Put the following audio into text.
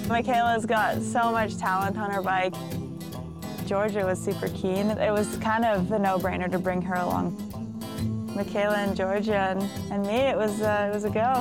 Michaela's got so much talent on her bike. Georgia was super keen. It was kind of a no-brainer to bring her along. Michaela and Georgia and me, it was a go.